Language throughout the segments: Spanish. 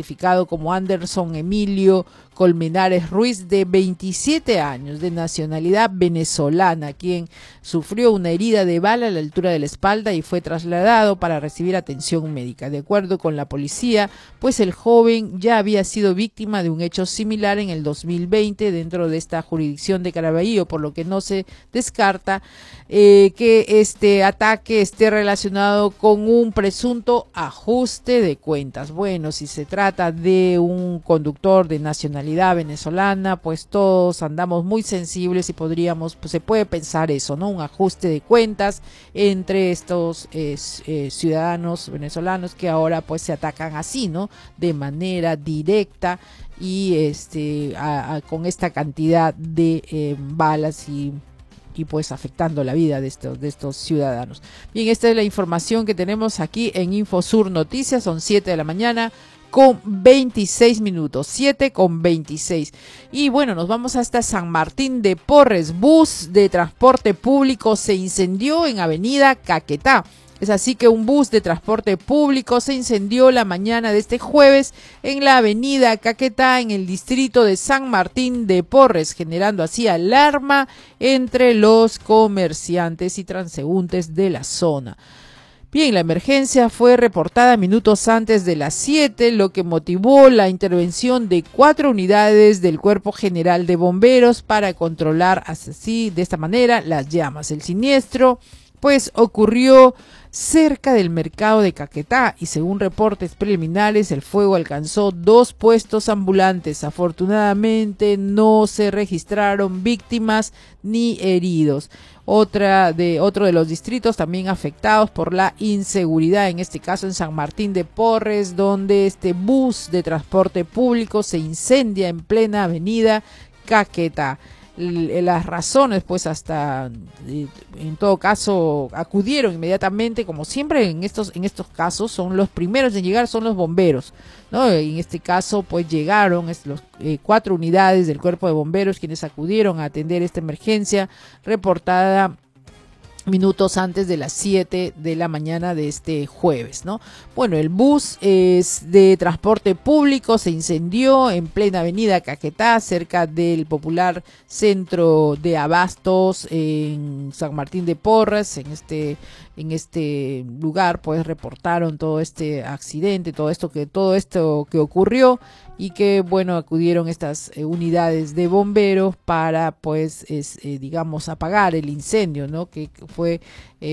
identificado como Anderson Emilio Colmenares Ruiz, de 27 años, de nacionalidad venezolana, quien sufrió una herida de bala a la altura de la espalda y fue trasladado para recibir atención médica. De acuerdo con la policía, pues el joven ya había sido víctima de un hecho similar en el 2020 dentro de esta jurisdicción de Caraballo, por lo que no se descarta que este ataque esté relacionado con un presunto ajuste de cuentas. Bueno, si se trata de un conductor de nacionalidad venezolana, pues todos andamos muy sensibles y podríamos, pues se puede pensar eso, ¿no? Un ajuste de cuentas entre estos ciudadanos venezolanos que ahora pues se atacan así, ¿no? De manera directa y con esta cantidad de balas y pues afectando la vida de estos ciudadanos. Bien, esta es la información que tenemos aquí en Infosur Noticias. Son 7 de la mañana con 26 minutos, 7:26. Y bueno, nos vamos hasta San Martín de Porres. Bus de transporte público se incendió en Avenida Caquetá. Es así que un bus de transporte público se incendió la mañana de este jueves en la avenida Caquetá, en el distrito de San Martín de Porres, generando así alarma entre los comerciantes y transeúntes de la zona. Bien, la emergencia fue reportada minutos antes de las 7, lo que motivó la intervención de 4 unidades del Cuerpo General de Bomberos para controlar así, de esta manera, las llamas. El siniestro pues ocurrió cerca del mercado de Caquetá y según reportes preliminares el fuego alcanzó 2 puestos ambulantes. Afortunadamente no se registraron víctimas ni heridos. Otro de los distritos también afectados por la inseguridad, en este caso en San Martín de Porres, donde este bus de transporte público se incendia en plena avenida Caquetá. Las razones, pues hasta en todo caso acudieron inmediatamente, como siempre en estos casos son los primeros en llegar, son los bomberos, ¿no? En este caso pues llegaron los 4 unidades del Cuerpo de Bomberos quienes acudieron a atender esta emergencia reportada minutos antes de las 7 de la mañana de este jueves, ¿no? Bueno, el bus de transporte público se incendió en plena avenida Caquetá, cerca del popular centro de abastos en San Martín de Porres. En este lugar pues reportaron todo este accidente, todo esto que ocurrió, y que bueno, acudieron estas unidades de bomberos para pues digamos apagar el incendio, ¿no? Que fue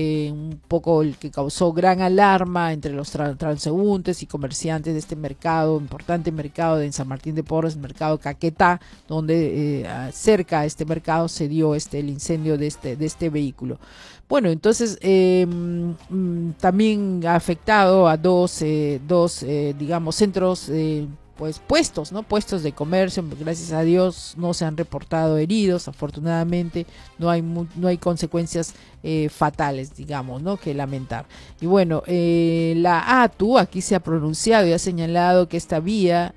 un poco el que causó gran alarma entre los transeúntes y comerciantes de este mercado, importante mercado de San Martín de Porres, el mercado Caquetá, donde cerca a este mercado se dio el incendio de este vehículo. Bueno, entonces también ha afectado a dos digamos centros pues puestos, ¿no? Puestos de comercio. Gracias a Dios no se han reportado heridos, afortunadamente no hay consecuencias fatales, digamos, ¿no? Que lamentar. Y bueno, la ATU aquí se ha pronunciado y ha señalado que esta vía,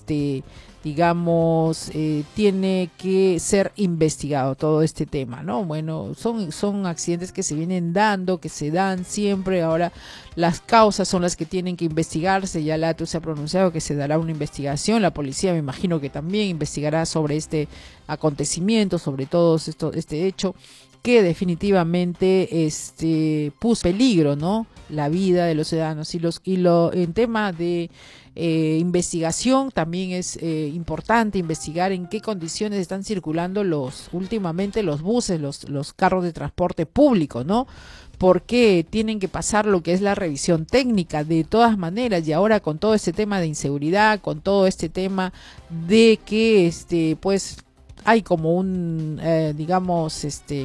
digamos, tiene que ser investigado todo este tema, ¿no? Bueno, son accidentes que se vienen dando, que se dan siempre. Ahora las causas son las que tienen que investigarse. Ya la ATU se ha pronunciado que se dará una investigación. La policía me imagino que también investigará sobre este acontecimiento, sobre todo este hecho que definitivamente puso en peligro, ¿no? La vida de los ciudadanos en tema de investigación también es importante investigar en qué condiciones están circulando últimamente los buses, los carros de transporte público, ¿no? Porque tienen que pasar lo que es la revisión técnica de todas maneras. Y ahora con todo este tema de inseguridad, con todo este tema de que pues hay como un digamos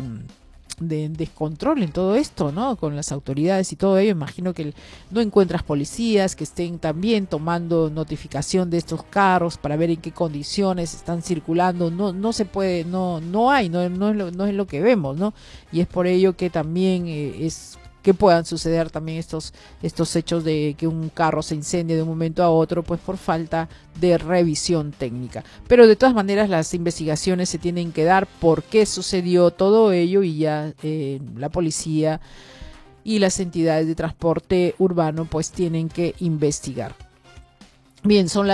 de descontrol en todo esto, ¿no? Con las autoridades y todo ello. Imagino que no encuentras policías que estén también tomando notificación de estos carros para ver en qué condiciones están circulando. No se puede, no es lo que vemos, ¿no? Y es por ello que también es que puedan suceder también estos hechos de que un carro se incendie de un momento a otro, pues por falta de revisión técnica. Pero de todas maneras las investigaciones se tienen que dar por qué sucedió todo ello, y ya la policía y las entidades de transporte urbano pues tienen que investigar. Bien, son las